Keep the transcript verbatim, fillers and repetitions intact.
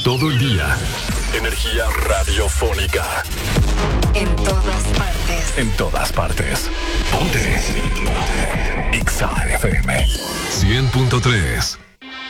Todo el día. Energía radiofónica. En todas partes. En todas partes. Ponte. Ponte. Exa F M. cien punto tres.